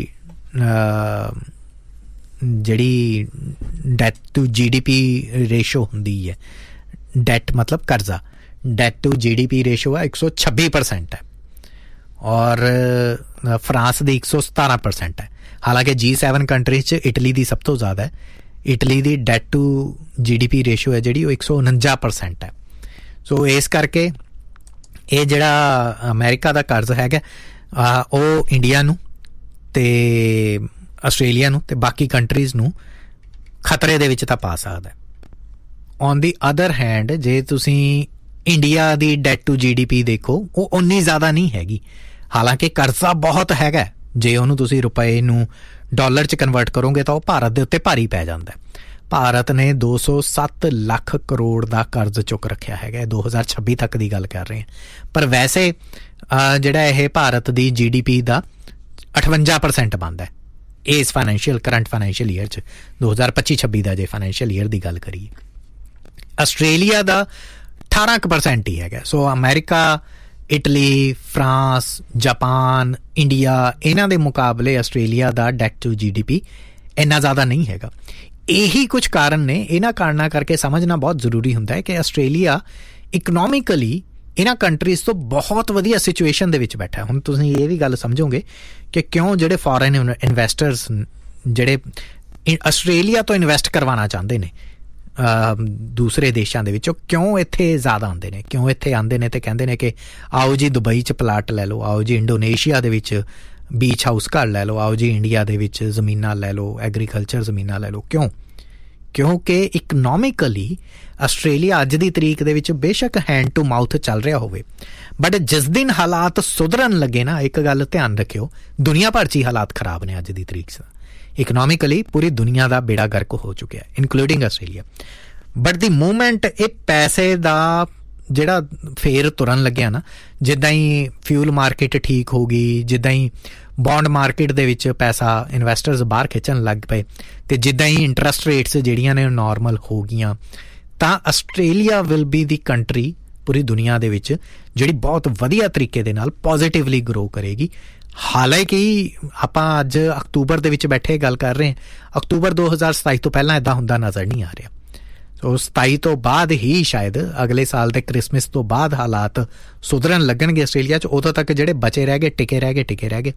ਜਿਹੜੀ ਡੈਟ ਟੂ ਜੀ ਡੀ ਪੀ ਰੇਸ਼ੋ ਹੁੰਦੀ ਹੈ, ਡੈਟ ਮਤਲਬ ਕਰਜ਼ਾ, ਡੈਟ ਟੂ ਜੀ ਡੀ ਪੀ ਰੇਸ਼ੋ ਹੈ ਇੱਕ ਸੌ ਛੱਬੀ ਪਰਸੈਂਟ ਹੈ। ਔਰ ਫਰਾਂਸ ਦੀ ਇੱਕ ਸੌ ਸਤਾਰਾਂ ਪਰਸੈਂਟ ਹੈ। ਹਾਲਾਂਕਿ ਜੀ ਸੈਵਨ ਕੰਟਰੀਜ਼ 'ਚ ਇਟਲੀ ਦੀ ਸਭ ਤੋਂ ਜ਼ਿਆਦਾ ਹੈ। ਇਟਲੀ ਦੀ ਡੈਟ ਟੂ ਜੀ ਡੀ ਪੀ ਰੇਸ਼ੋ ਹੈ ਜਿਹੜੀ ਉਹ ਇੱਕ ਸੌ ਉਣੰਜਾ ਪਰਸੈਂਟ ਹੈ। ਸੋ ਇਸ ਕਰਕੇ ਇਹ ਜਿਹੜਾ ਅਮਰੀਕਾ ਦਾ ਕਰਜ਼ ਹੈਗਾ ਉਹ ਇੰਡੀਆ ਨੂੰ ਅਤੇ ਆਸਟ੍ਰੇਲੀਆ ਨੂੰ ਅਤੇ ਬਾਕੀ ਕੰਟਰੀਜ਼ ਨੂੰ ਖਤਰੇ ਦੇ ਵਿੱਚ ਤਾਂ ਪਾ ਸਕਦਾ। ਔਨ ਦੀ ਅਦਰ ਹੈਂਡ ਜੇ ਤੁਸੀਂ ਇੰਡੀਆ ਦੀ ਡੈਟ ਟੂ ਜੀ ਡੀ ਪੀ ਦੇਖੋ ਉਹ ਉਨੀ ਜ਼ਿਆਦਾ ਨਹੀਂ ਹੈਗੀ। ਹਾਲਾਂਕਿ ਕਰਜ਼ਾ ਬਹੁਤ ਹੈਗਾ, ਜੇ ਉਹਨੂੰ ਤੁਸੀਂ ਰੁਪਏ ਨੂੰ ਡਾਲਰ 'ਚ ਕਨਵਰਟ ਕਰੋਗੇ ਤਾਂ ਉਹ ਭਾਰਤ ਦੇ ਉੱਤੇ ਭਾਰੀ ਪੈ ਜਾਂਦਾ। ਭਾਰਤ ਨੇ ਦੋ ਸੌ ਸੱਤ ਲੱਖ ਕਰੋੜ ਦਾ ਕਰਜ਼ ਚੁੱਕ ਰੱਖਿਆ ਹੈਗਾ, ਦੋ ਹਜ਼ਾਰ ਛੱਬੀ ਤੱਕ ਦੀ ਗੱਲ ਕਰ ਰਹੇ ਹਾਂ। ਪਰ ਵੈਸੇ ਜਿਹੜਾ ਇਹ ਭਾਰਤ ਦੀ ਜੀ ਡੀ ਪੀ ਦਾ ਅਠਵੰਜਾ ਪਰਸੈਂਟ ਬਣਦਾ ਇਸ ਫਾਈਨੈਂਸ਼ੀਅਲ ਕਰੰਟ ਫਾਈਨੈਂਸ਼ੀਅਲ ਈਅਰ 'ਚ, ਦੋ ਹਜ਼ਾਰ ਪੱਚੀ ਛੱਬੀ ਦਾ ਜੇ ਫਾਈਨੈਂਸ਼ੀਅਲ ਈਅਰ ਦੀ ਗੱਲ ਕਰੀਏ। ਆਸਟ੍ਰੇਲੀਆ ਦਾ ਅਠਾਰਾਂ ਕੁ ਪਰਸੈਂਟ ਹੀ ਹੈਗਾ। ਸੋ America, Italy, France, Japan, India, ਇਹਨਾਂ ਦੇ ਮੁਕਾਬਲੇ ਆਸਟ੍ਰੇਲੀਆ ਦਾ ਡੈਟ ਟੂ ਜੀ ਡੀ ਪੀ ਇੰਨਾ ਜ਼ਿਆਦਾ ਨਹੀਂ ਹੈਗਾ। ਇਹੀ ਕੁਝ ਕਾਰਨ ਨੇ। ਇਹਨਾਂ ਕਾਰਨਾਂ ਕਰਕੇ ਸਮਝਣਾ ਬਹੁਤ ਜ਼ਰੂਰੀ ਹੁੰਦਾ ਹੈ ਕਿ ਆਸਟ੍ਰੇਲੀਆ ਇਕਨੋਮਿਕਲੀ ਇਹਨਾਂ ਕੰਟਰੀਜ਼ ਤੋਂ ਬਹੁਤ ਵਧੀਆ ਸਿਚੁਏਸ਼ਨ ਦੇ ਵਿੱਚ ਬੈਠਾ। ਹੁਣ ਤੁਸੀਂ ਇਹ ਵੀ ਗੱਲ ਸਮਝੋਗੇ ਕਿ ਕਿਉਂ ਜਿਹੜੇ ਫੋਰਨ ਇਨਵੈਸਟਰਸ ਜਿਹੜੇ ਆਸਟ੍ਰੇਲੀਆ ਤੋਂ ਇਨਵੈਸਟ ਕਰਵਾਉਣਾ ਚਾਹੁੰਦੇ ਨੇ ਦੂਸਰੇ ਦੇਸ਼ਾਂ ਦੇ ਵਿੱਚੋਂ, ਕਿਉਂ ਇੱਥੇ ਜ਼ਿਆਦਾ ਆਉਂਦੇ ਨੇ, ਕਿਉਂ ਇੱਥੇ ਆਉਂਦੇ ਨੇ ਅਤੇ ਕਹਿੰਦੇ ਨੇ ਕਿ ਆਓ ਜੀ ਦੁਬਈ 'ਚ ਪਲਾਟ ਲੈ ਲਓ, ਆਓ ਜੀ ਇੰਡੋਨੇਸ਼ੀਆ ਦੇ ਵਿੱਚ ਬੀਚ ਹਾਊਸ ਘਰ ਲੈ ਲਓ, ਆਓ ਜੀ ਇੰਡੀਆ ਦੇ ਵਿੱਚ ਜ਼ਮੀਨਾਂ ਲੈ ਲਓ, ਐਗਰੀਕਲਚਰ ਜ਼ਮੀਨਾਂ ਲੈ ਲਓ। ਕਿਉਂ? ਕਿਉਂਕਿ ਇਕਨੋਮਿਕਲੀ ਆਸਟ੍ਰੇਲੀਆ ਅੱਜ ਦੀ ਤਰੀਕ ਦੇ ਵਿੱਚ ਬੇਸ਼ੱਕ ਹੈਂਡ ਟੂ ਮਾਊਥ ਚੱਲ ਰਿਹਾ ਹੋਵੇ, ਬਟ ਜਿਸ ਦਿਨ ਹਾਲਾਤ ਸੁਧਰਨ ਲੱਗੇ ਨਾ, ਇੱਕ ਗੱਲ ਧਿਆਨ ਰੱਖਿਓ, ਦੁਨੀਆ ਭਰ 'ਚ ਹੀ ਹਾਲਾਤ ਖਰਾਬ ਨੇ ਅੱਜ ਦੀ ਤਰੀਕ 'ਚ। ਇਕਨੋਮਿਕਲੀ ਪੂਰੀ ਦੁਨੀਆ ਦਾ ਬੇੜਾ ਗਰਕ ਹੋ ਚੁੱਕਿਆ, including Australia. But the movement ਇਹ ਪੈਸੇ ਦਾ ਜਿਹੜਾ ਫੇਰ ਤੁਰਨ ਲੱਗਿਆ ਨਾ, ਜਿੱਦਾਂ ਹੀ ਫਿਊਲ ਮਾਰਕੀਟ ਠੀਕ ਹੋ ਗਈ, ਜਿੱਦਾਂ ਹੀ ਬੌਂਡ ਮਾਰਕੀਟ ਦੇ ਵਿੱਚ ਪੈਸਾ ਇਨਵੈਸਟਰਸ ਬਾਹਰ ਖਿੱਚਣ ਲੱਗ ਪਏ, ਅਤੇ ਜਿੱਦਾਂ ਹੀ ਇੰਟਰਸਟ ਰੇਟਸ ਜਿਹੜੀਆਂ ਨੇ ਨੋਰਮਲ ਹੋ ਗਈਆਂ, ਤਾਂ Australia will be the country ਪੂਰੀ ਦੁਨੀਆ ਦੇ ਵਿੱਚ ਜਿਹੜੀ ਬਹੁਤ ਵਧੀਆ ਤਰੀਕੇ ਦੇ ਨਾਲ ਪੋਜ਼ੀਟਿਵਲੀ ਗਰੋ ਕਰੇਗੀ। ਹਾਲਾਂਕਿ ਆਪਾਂ ਅੱਜ ਅਕਤੂਬਰ ਦੇ ਵਿੱਚ ਬੈਠੇ ਗੱਲ ਕਰ ਰਹੇ ਹਾਂ, ਅਕਤੂਬਰ ਦੋ ਹਜ਼ਾਰ ਸਤਾਈ ਤੋਂ ਪਹਿਲਾਂ ਇੱਦਾਂ ਹੁੰਦਾ ਨਜ਼ਰ ਨਹੀਂ ਆ ਰਿਹਾ। ਸੋ ਸਤਾਈ ਤੋਂ ਬਾਅਦ ਹੀ ਸ਼ਾਇਦ ਅਗਲੇ ਸਾਲ ਦੇ ਕ੍ਰਿਸਮਸ ਤੋਂ ਬਾਅਦ ਹਾਲਾਤ ਸੁਧਰਨ ਲੱਗਣਗੇ ਆਸਟ੍ਰੇਲੀਆ 'ਚ। ਉਦੋਂ ਤੱਕ ਜਿਹੜੇ ਬਚੇ ਰਹਿ ਗਏ, ਟਿਕੇ ਰਹਿ ਗਏ ਟਿਕੇ ਰਹਿ ਗਏ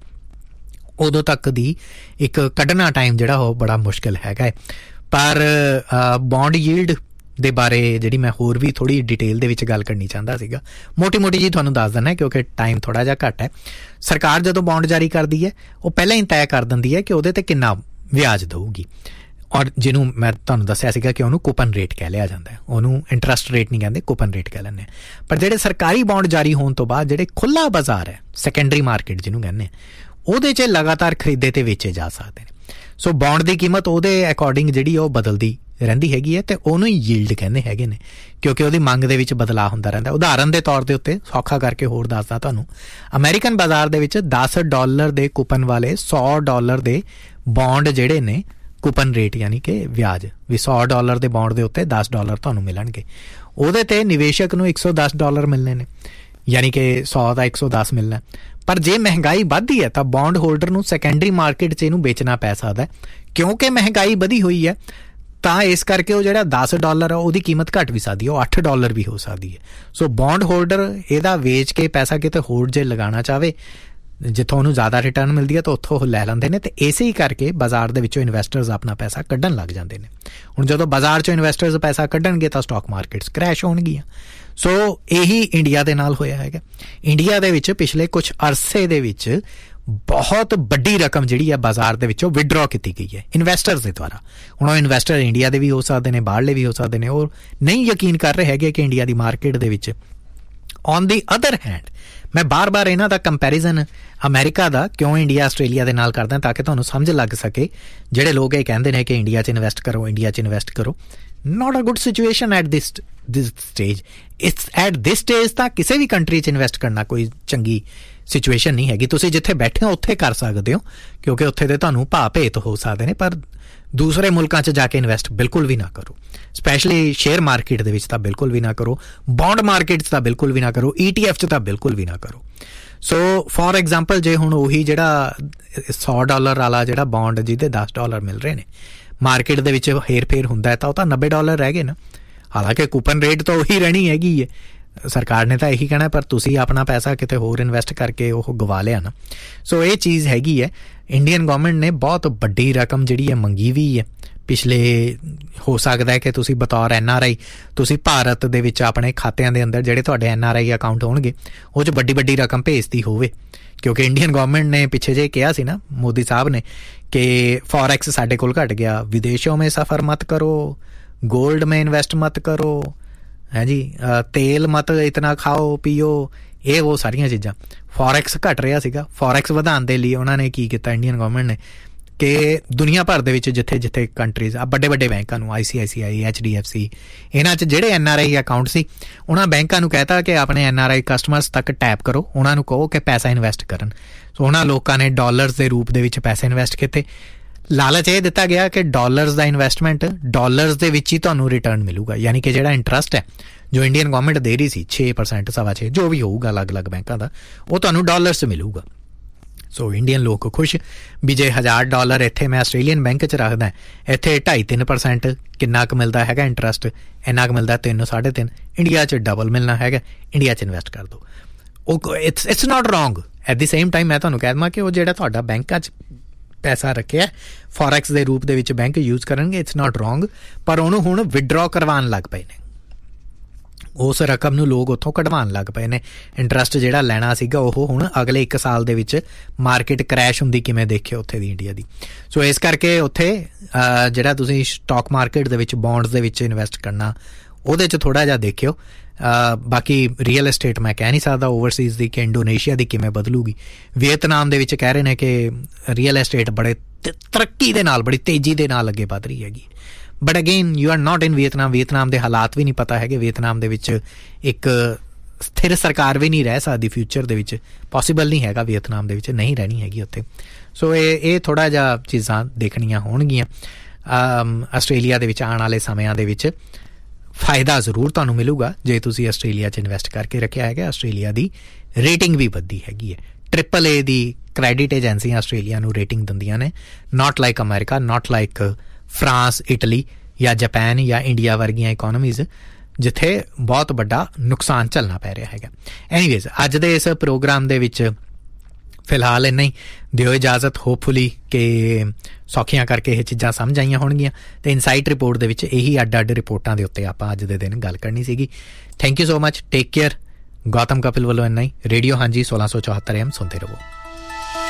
ਉਦੋਂ ਤੱਕ ਦੀ ਇੱਕ ਕੱਢਣਾ ਟਾਈਮ ਜਿਹੜਾ ਉਹ ਬੜਾ ਮੁਸ਼ਕਿਲ ਹੈਗਾ ਹੈ। ਪਰ ਬੌਂਡ ਯੀਲਡ ਦੇ ਬਾਰੇ ਜਿਹੜੀ ਮੈਂ ਹੋਰ ਵੀ ਥੋੜ੍ਹੀ ਡਿਟੇਲ ਦੇ ਵਿੱਚ ਗੱਲ ਕਰਨੀ ਚਾਹੁੰਦਾ ਸੀਗਾ, ਮੋਟੀ ਮੋਟੀ ਜੀ ਤੁਹਾਨੂੰ ਦੱਸ ਦਿੰਦਾ ਕਿਉਂਕਿ ਟਾਈਮ ਥੋੜ੍ਹਾ ਜਿਹਾ ਘੱਟ ਹੈ। ਸਰਕਾਰ ਜਦੋਂ ਬੌਂਡ ਜਾਰੀ ਕਰਦੀ ਹੈ ਉਹ ਪਹਿਲਾਂ ਹੀ ਤੈਅ ਕਰ ਦਿੰਦੀ ਹੈ ਕਿ ਉਹਦੇ 'ਤੇ ਕਿੰਨਾ ਵਿਆਜ ਦੇਊਗੀ, ਔਰ ਜਿਹਨੂੰ ਮੈਂ ਤੁਹਾਨੂੰ ਦੱਸਿਆ ਸੀਗਾ ਕਿ ਉਹਨੂੰ ਕੂਪਨ ਰੇਟ ਕਹਿ ਲਿਆ ਜਾਂਦਾ ਹੈ, ਉਹਨੂੰ ਇੰਟਰਸਟ ਰੇਟ ਨਹੀਂ ਕਹਿੰਦੇ, ਕੂਪਨ ਰੇਟ ਕਹਿ ਲੈਂਦੇ। ਪਰ ਜਿਹੜੇ ਸਰਕਾਰੀ ਬੌਂਡ ਜਾਰੀ ਹੋਣ ਤੋਂ ਬਾਅਦ ਜਿਹੜੇ ਖੁੱਲ੍ਹਾ ਬਾਜ਼ਾਰ ਹੈ, ਸੈਕੰਡਰੀ ਮਾਰਕੀਟ ਜਿਹਨੂੰ ਕਹਿੰਦੇ, ਉਹਦੇ 'ਚ ਲਗਾਤਾਰ ਖਰੀਦੇ ਅਤੇ ਵੇਚੇ ਜਾ ਸਕਦੇ ਨੇ। ਸੋ ਬੌਂਡ ਦੀ ਕੀਮਤ ਉਹਦੇ ਅਕੋਰਡਿੰਗ ਜਿਹੜੀ ਉਹ ਬਦਲਦੀ ਰਹਿੰਦੀ ਹੈਗੀ ਹੈ, ਅਤੇ ਉਹਨੂੰ ਹੀ ਯੀਲਡ ਕਹਿੰਦੇ ਹੈਗੇ ਨੇ, ਕਿਉਂਕਿ ਉਹਦੀ ਮੰਗ ਦੇ ਵਿੱਚ ਬਦਲਾਅ ਹੁੰਦਾ ਰਹਿੰਦਾ। ਉਦਾਹਰਨ ਦੇ ਤੌਰ ਦੇ ਉੱਤੇ ਸੌਖਾ ਕਰਕੇ ਹੋਰ ਦੱਸਦਾ ਤੁਹਾਨੂੰ, ਅਮਰੀਕਨ ਬਾਜ਼ਾਰ ਦੇ ਵਿੱਚ ਦਸ ਡਾਲਰ ਦੇ ਕੂਪਨ ਵਾਲੇ ਸੌ ਡਾਲਰ ਦੇ ਬੌਂਡ ਜਿਹੜੇ ਨੇ, ਕੂਪਨ ਰੇਟ ਯਾਨੀ ਕਿ ਵਿਆਜ ਵੀ ਸੌ ਡਾਲਰ ਦੇ ਬੌਂਡ ਦੇ ਉੱਤੇ ਦਸ ਡਾਲਰ ਤੁਹਾਨੂੰ ਮਿਲਣਗੇ। ਉਹਦੇ 'ਤੇ ਨਿਵੇਸ਼ਕ ਨੂੰ ਇੱਕ ਸੌ ਦਸ ਡਾਲਰ ਮਿਲਣੇ ਨੇ। ਯਾਨੀ ਕਿ ਸੌ ਦਾ ਇੱਕ ਸੌ ਦਸ ਮਿਲਣਾ। ਪਰ ਜੇ ਮਹਿੰਗਾਈ ਵੱਧਦੀ ਹੈ ਤਾਂ ਬੌਂਡ ਹੋਲਡਰ ਨੂੰ ਸੈਕੰਡਰੀ ਮਾਰਕੀਟ 'ਚ ਇਹਨੂੰ ਵੇਚਣਾ ਪੈ ਸਕਦਾ, ਕਿਉਂਕਿ ਮਹਿੰਗਾਈ ਵਧੀ ਹੋਈ ਹੈ। ਤਾਂ ਇਸ ਕਰਕੇ ਉਹ ਜਿਹੜਾ ਦਸ ਡਾਲਰ ਆ ਉਹਦੀ ਕੀਮਤ ਘੱਟ ਵੀ ਸਕਦੀ ਹੈ, ਉਹ ਅੱਠ ਡਾਲਰ ਵੀ ਹੋ ਸਕਦੀ ਹੈ। ਸੋ ਬੌਂਡ ਹੋਲਡਰ ਇਹਦਾ ਵੇਚ ਕੇ ਪੈਸਾ ਕਿਤੇ ਹੋਰ ਜੇ ਲਗਾਉਣਾ ਚਾਹਵੇ, ਜਿੱਥੋਂ ਉਹਨੂੰ ਜ਼ਿਆਦਾ ਰਿਟਰਨ ਮਿਲਦੀ ਹੈ ਤਾਂ ਉੱਥੋਂ ਉਹ ਲੈ ਲੈਂਦੇ ਨੇ। ਅਤੇ ਇਸੇ ਹੀ ਕਰਕੇ ਬਾਜ਼ਾਰ ਦੇ ਵਿੱਚੋਂ ਇਨਵੈਸਟਰਸ ਆਪਣਾ ਪੈਸਾ ਕੱਢਣ ਲੱਗ ਜਾਂਦੇ ਨੇ। ਹੁਣ ਜਦੋਂ ਬਾਜ਼ਾਰ 'ਚੋਂ ਇਨਵੈਸਟਰਸ ਪੈਸਾ ਕੱਢਣਗੇ ਤਾਂ ਸਟਾਕ ਮਾਰਕੀਟਸ ਕਰੈਸ਼ ਹੋਣਗੀਆਂ। ਸੋ ਇਹੀ ਇੰਡੀਆ ਦੇ ਨਾਲ ਹੋਇਆ ਹੈਗਾ। ਇੰਡੀਆ ਦੇ ਵਿੱਚ ਪਿਛਲੇ ਕੁਛ ਅਰਸੇ ਦੇ ਵਿੱਚ ਬਹੁਤ ਵੱਡੀ ਰਕਮ ਜਿਹੜੀ ਹੈ ਬਾਜ਼ਾਰ ਦੇ ਵਿੱਚੋਂ ਵਿਡਰੋ ਕੀਤੀ ਗਈ ਹੈ ਇਨਵੈਸਟਰਸ ਦੇ ਦੁਆਰਾ। ਹੁਣ ਉਹ ਇਨਵੈਸਟਰ ਇੰਡੀਆ ਦੇ ਵੀ ਹੋ ਸਕਦੇ ਨੇ, ਬਾਹਰਲੇ ਵੀ ਹੋ ਸਕਦੇ ਨੇ। ਉਹ ਨਹੀਂ ਯਕੀਨ ਕਰ ਰਹੇ ਹੈਗੇ ਕਿ ਇੰਡੀਆ ਦੀ ਮਾਰਕੀਟ ਦੇ ਵਿੱਚ। ਔਨ ਦੀ ਅਦਰ ਹੈਂਡ ਮੈਂ ਬਾਰ ਬਾਰ ਇਹਨਾਂ ਦਾ ਕੰਪੈਰੀਜ਼ਨ ਅਮਰੀਕਾ ਦਾ ਕਿਉਂ ਇੰਡੀਆ ਆਸਟ੍ਰੇਲੀਆ ਦੇ ਨਾਲ ਕਰਦਾ, ਤਾਂ ਕਿ ਤੁਹਾਨੂੰ ਸਮਝ ਲੱਗ ਸਕੇ। ਜਿਹੜੇ ਲੋਕ ਇਹ ਕਹਿੰਦੇ ਨੇ ਕਿ ਇੰਡੀਆ 'ਚ ਇਨਵੈਸਟ ਕਰੋ, ਇੰਡੀਆ 'ਚ ਇਨਵੈਸਟ ਕਰੋ, not a good situation at this this stage. It's at this stage ਤਾਂ ਕਿਸੇ ਵੀ ਕੰਟਰੀ 'ਚ ਇਨਵੈਸਟ ਕਰਨਾ ਕੋਈ ਚੰਗੀ ਸਿਚੁਏਸ਼ਨ ਨਹੀਂ ਹੈਗੀ। ਤੁਸੀਂ ਜਿੱਥੇ ਬੈਠੇ ਹੋ ਉੱਥੇ ਕਰ ਸਕਦੇ ਹੋ, ਕਿਉਂਕਿ ਉੱਥੇ ਦੇ ਤੁਹਾਨੂੰ ਭਾਅ ਭੇਤ ਹੋ ਸਕਦੇ ਨੇ, ਪਰ ਦੂਸਰੇ ਮੁਲਕਾਂ 'ਚ ਜਾ ਕੇ ਇਨਵੈਸਟ ਬਿਲਕੁਲ ਵੀ ਨਾ ਕਰੋ। ਸਪੈਸ਼ਲੀ ਸ਼ੇਅਰ ਮਾਰਕੀਟ ਦੇ ਵਿੱਚ ਤਾਂ ਬਿਲਕੁਲ ਵੀ ਨਾ ਕਰੋ, ਬੌਂਡ ਮਾਰਕੀਟ 'ਚ ਤਾਂ ਬਿਲਕੁਲ ਵੀ ਨਾ ਕਰੋ, ਈ ਟੀ ਐਫ 'ਚ ਤਾਂ ਬਿਲਕੁਲ ਵੀ ਨਾ ਕਰੋ। ਸੋ ਫੋਰ ਐਗਜ਼ਾਮਪਲ ਜੇ ਹੁਣ ਉਹੀ ਜਿਹੜਾ ਸੌ ਡਾਲਰ ਵਾਲਾ ਜਿਹੜਾ ਬੌਂਡ ਜਿਹਦੇ ਦਸ ਡਾਲਰ ਮਿਲ ਰਹੇ ਨੇ, ਮਾਰਕੀਟ ਦੇ ਵਿੱਚ ਹੇਰ ਫੇਰ ਹੁੰਦਾ ਹੈ ਤਾਂ ਉਹ ਤਾਂ ਨੱਬੇ ਡਾਲਰ ਰਹਿ ਗਏ ਨਾ। ਹਾਲਾਂਕਿ ਕੂਪਨ ਰੇਟ ਤਾਂ ਉਹੀ ਰਹਿਣੀ ਹੈਗੀ ਹੈ, ਸਰਕਾਰ ਨੇ ਤਾਂ ਇਹੀ ਕਹਿਣਾ, ਪਰ ਤੁਸੀਂ ਆਪਣਾ ਪੈਸਾ ਕਿਤੇ ਹੋਰ ਇਨਵੈਸਟ ਕਰਕੇ ਉਹ ਗਵਾ ਲਿਆ ਨਾ। ਸੋ ਇਹ ਚੀਜ਼ ਹੈਗੀ ਹੈ। ਇੰਡੀਅਨ ਗੌਰਮੈਂਟ ਨੇ ਬਹੁਤ ਵੱਡੀ ਰਕਮ ਜਿਹੜੀ ਹੈ ਮੰਗੀ ਵੀ ਹੈ ਪਿਛਲੇ। ਹੋ ਸਕਦਾ ਹੈ ਕਿ ਤੁਸੀਂ ਬਤੌਰ ਐਨ ਆਰ ਆਈ ਤੁਸੀਂ ਭਾਰਤ ਦੇ ਵਿੱਚ ਆਪਣੇ ਖਾਤਿਆਂ ਦੇ ਅੰਦਰ ਜਿਹੜੇ ਤੁਹਾਡੇ ਐਨ ਆਰ ਆਈ ਅਕਾਊਂਟ ਹੋਣਗੇ ਉਹ 'ਚ ਵੱਡੀ ਵੱਡੀ ਰਕਮ ਭੇਜਦੀ ਹੋਵੇ, ਕਿਉਂਕਿ ਇੰਡੀਅਨ ਗੌਰਮੈਂਟ ਨੇ ਪਿੱਛੇ ਜੇ ਕਿਹਾ ਸੀ ਨਾ ਮੋਦੀ ਸਾਹਿਬ ਨੇ ਕਿ ਫੋਰੈਕਸ ਸਾਡੇ ਕੋਲ ਘਟ ਗਿਆ, ਵਿਦੇਸ਼ੋਂ ਮੇਂ ਸਫ਼ਰ ਮਤ ਕਰੋ, ਗੋਲਡ में इन्वेस्ट मत करो, है जी, तेल मत इतना खाओ पीओ, ਇਹ ਉਹ ਸਾਰੀਆਂ ਚੀਜ਼ਾਂ। ਫੋਰੈਕਸ ਘਟ ਰਿਹਾ ਸੀਗਾ। ਫੋਰੈਕਸ ਵਧਾਉਣ ਦੇ ਲਈ ਉਹਨਾਂ ਨੇ ਕੀ ਕੀਤਾ ਇੰਡੀਅਨ ਗਵਰਨਮੈਂਟ ਨੇ ਕਿ ਦੁਨੀਆ ਭਰ ਦੇ ਵਿੱਚ ਜਿੱਥੇ ਜਿੱਥੇ ਕੰਟਰੀਜ਼ ਆ ਵੱਡੇ ਵੱਡੇ ਬੈਂਕਾਂ ਨੂੰ, ਆਈ ਸੀ ਆਈ ਸੀ ਆਈ, ਐਚ ਡੀ ਐਫ ਸੀ, ਇਹਨਾਂ 'ਚ ਜਿਹੜੇ ਐਨ ਆਰ ਆਈ ਅਕਾਊਂਟ ਸੀ ਉਹਨਾਂ ਬੈਂਕਾਂ ਨੂੰ ਕਹਿਤਾ ਕਿ ਆਪਣੇ ਐਨ ਆਰ ਆਈ ਕਸਟਮਰਸ ਤੱਕ ਟੈਪ ਕਰੋ, ਉਹਨਾਂ ਨੂੰ ਕਹੋ ਕਿ ਪੈਸਾ ਇਨਵੈਸਟ ਕਰਨ। ਸੋ ਉਹਨਾਂ ਲੋਕਾਂ ਨੇ ਡਾਲਰਸ ਦੇ ਰੂਪ ਦੇ ਵਿੱਚ ਪੈਸੇ ਇਨਵੈਸਟ ਕੀਤੇ। ਲਾਲਚ ਇਹ ਦਿੱਤਾ ਗਿਆ ਕਿ ਡਾਲਰਸ ਦਾ ਇਨਵੈਸਟਮੈਂਟ ਡਾਲਰਸ ਦੇ ਵਿੱਚ ਹੀ ਤੁਹਾਨੂੰ ਰਿਟਰਨ ਮਿਲੂਗਾ, ਯਾਨੀ ਕਿ ਜਿਹੜਾ ਇੰਟਰਸਟ ਹੈ ਜੋ ਇੰਡੀਅਨ ਗਵਰਨਮੈਂਟ ਦੇ ਰਹੀ ਸੀ ਛੇ ਪਰਸੈਂਟ ਸਵਾ ਛੇ ਜੋ ਵੀ ਹੋਊਗਾ ਅਲੱਗ ਅਲੱਗ ਬੈਂਕਾਂ ਦਾ, ਉਹ ਤੁਹਾਨੂੰ ਡਾਲਰਸ 'ਚ ਮਿਲੂਗਾ। ਸੋ ਇੰਡੀਅਨ ਲੋਕ ਖੁਸ਼ ਵੀ ਜੇ ਹਜ਼ਾਰ ਡਾਲਰ ਇੱਥੇ ਮੈਂ ਆਸਟ੍ਰੇਲੀਅਨ ਬੈਂਕ 'ਚ ਰੱਖਦਾ, ਇੱਥੇ ਢਾਈ ਤਿੰਨ ਪਰਸੈਂਟ ਕਿੰਨਾ ਕੁ ਮਿਲਦਾ ਹੈਗਾ ਇੰਟਰਸਟ, ਇੰਨਾ ਕੁ ਮਿਲਦਾ ਤਿੰਨ ਸਾਢੇ ਤਿੰਨ, ਇੰਡੀਆ 'ਚ ਡਬਲ ਮਿਲਣਾ ਹੈਗਾ, ਇੰਡੀਆ 'ਚ ਇਨਵੈਸਟ ਕਰ ਦਿਓ। ਉਹ it's it's not wrong. At the same time ਮੈਂ ਤੁਹਾਨੂੰ ਕਹਿ ਦੇਵਾਂ ਕਿ ਉਹ ਜਿਹੜਾ ਤੁਹਾਡਾ ਬੈਂਕਾਂ 'ਚ ਪੈਸਾ ਰੱਖਿਆ ਫੋਰੈਕਸ ਦੇ ਰੂਪ ਦੇ ਵਿੱਚ ਬੈਂਕ ਯੂਜ਼ ਕਰਨਗੇ, ਇਟਸ ਨਾਟ ਰੋਂਗ, ਪਰ ਉਹਨੂੰ ਹੁਣ ਵਿਡਰੋ ਕਰਵਾਉਣ ਲੱਗ ਪਏ ਨੇ। ਉਸ ਰਕਮ ਨੂੰ ਲੋਕ ਉੱਥੋਂ ਕਢਵਾਉਣ ਲੱਗ ਪਏ ਨੇ। ਇੰਟਰਸਟ ਜਿਹੜਾ ਲੈਣਾ ਸੀਗਾ ਉਹ ਹੁਣ ਅਗਲੇ ਇੱਕ ਸਾਲ ਦੇ ਵਿੱਚ ਮਾਰਕੀਟ ਕਰੈਸ਼ ਹੁੰਦੀ ਕਿਵੇਂ ਦੇਖਿਓ ਉੱਥੇ ਦੀ ਇੰਡੀਆ ਦੀ। ਸੋ ਇਸ ਕਰਕੇ ਉੱਥੇ ਜਿਹੜਾ ਤੁਸੀਂ ਸਟਾਕ ਮਾਰਕੀਟ ਦੇ ਵਿੱਚ ਬੌਂਡਸ ਦੇ ਵਿੱਚ ਇਨਵੈਸਟ ਕਰਨਾ ਉਹਦੇ 'ਚ ਥੋੜ੍ਹਾ ਜਿਹਾ ਦੇਖਿਓ। ਬਾਕੀ ਰੀਅਲ ਐਸਟੇਟ ਮੈਂ ਕਹਿ ਨਹੀਂ ਸਕਦਾ ਓਵਰਸੀਜ਼ ਦੀ ਕਿ ਇੰਡੋਨੇਸ਼ੀਆ ਦੀ ਕਿਵੇਂ ਬਦਲੂਗੀ। ਵੀਅਤਨਾਮ ਦੇ ਵਿੱਚ ਕਹਿ ਰਹੇ ਨੇ ਕਿ ਰੀਅਲ ਐਸਟੇਟ ਬੜੇ ਤਰੱਕੀ ਦੇ ਨਾਲ ਬੜੀ ਤੇਜ਼ੀ ਦੇ ਨਾਲ ਅੱਗੇ ਵੱਧ ਰਹੀ ਹੈਗੀ। But again you are not in Vietnam. Vietnam ਦੇ ਹਾਲਾਤ ਵੀ ਨਹੀਂ ਪਤਾ ਹੈਗੇ। ਵੀਅਤਨਾਮ ਦੇ ਵਿੱਚ ਇੱਕ ਸਥਿਰ ਸਰਕਾਰ ਵੀ ਨਹੀਂ ਰਹਿ ਸਕਦੀ ਫਿਊਚਰ ਦੇ ਵਿੱਚ, ਪੋਸੀਬਲ ਨਹੀਂ ਹੈਗਾ ਵੀਅਤਨਾਮ ਦੇ ਵਿੱਚ, ਨਹੀਂ ਰਹਿਣੀ ਹੈਗੀ ਉੱਥੇ। ਸੋ ਇਹ ਇਹ ਥੋੜ੍ਹਾ ਜਿਹਾ ਚੀਜ਼ਾਂ ਦੇਖਣੀਆਂ ਹੋਣਗੀਆਂ। ਆਸਟ੍ਰੇਲੀਆ ਦੇ ਵਿੱਚ ਆਉਣ ਵਾਲੇ ਸਮਿਆਂ ਦੇ ਵਿੱਚ ਫਾਇਦਾ ਜ਼ਰੂਰ ਤੁਹਾਨੂੰ ਮਿਲੂਗਾ ਜੇ ਤੁਸੀਂ ਆਸਟ੍ਰੇਲੀਆ 'ਚ ਇਨਵੈਸਟ ਕਰਕੇ ਰੱਖਿਆ ਹੈਗਾ। ਆਸਟ੍ਰੇਲੀਆ ਦੀ ਰੇਟਿੰਗ ਵੀ ਵੱਧਦੀ ਹੈਗੀ ਹੈ। ਟ੍ਰਿਪਲ ਏ ਦੀ ਕ੍ਰੈਡਿਟ ਏਜੰਸੀਆਂ ਆਸਟ੍ਰੇਲੀਆ ਨੂੰ ਰੇਟਿੰਗ ਦਿੰਦੀਆਂ ਨੇ, not like America, not like France, Italy ਜਾਂ ਜਾਪਾਨ ਜਾਂ ਇੰਡੀਆ ਵਰਗੀਆਂ ਇਕੋਨਮੀਜ਼ ਜਿੱਥੇ ਬਹੁਤ ਵੱਡਾ ਨੁਕਸਾਨ ਝੱਲਣਾ ਪੈ ਰਿਹਾ ਹੈਗਾ। ਐਨੀਵੇਜ਼ ਅੱਜ ਦੇ ਇਸ ਪ੍ਰੋਗਰਾਮ ਦੇ ਵਿੱਚ ਫਿਲਹਾਲ ਇੰਨਾ ਹੀ। ਦਿਓ ਇਜਾਜ਼ਤ, ਹੋਪਫੁਲੀ ਕਿ ਸੌਖੀਆਂ ਕਰਕੇ ਇਹ ਚੀਜ਼ਾਂ ਸਮਝ ਆਈਆਂ ਹੋਣਗੀਆਂ। ਅਤੇ ਇਨਸਾਈਟ ਰਿਪੋਰਟ ਦੇ ਵਿੱਚ ਇਹੀ ਅੱਡ ਅੱਡ ਰਿਪੋਰਟਾਂ ਦੇ ਉੱਤੇ ਆਪਾਂ ਅੱਜ ਦੇ ਦਿਨ ਗੱਲ ਕਰਨੀ ਸੀਗੀ। Thank you so much, take care. Gautam Kapil ਵੱਲੋਂ ਇੰਨਾ ਹੀ। ਰੇਡੀਓ ਹਾਂਜੀ ਸੋਲਾਂ ਸੌ ਚੌਹੱਤਰ ਐਮ ਸੁਣਦੇ ਰਹੋ।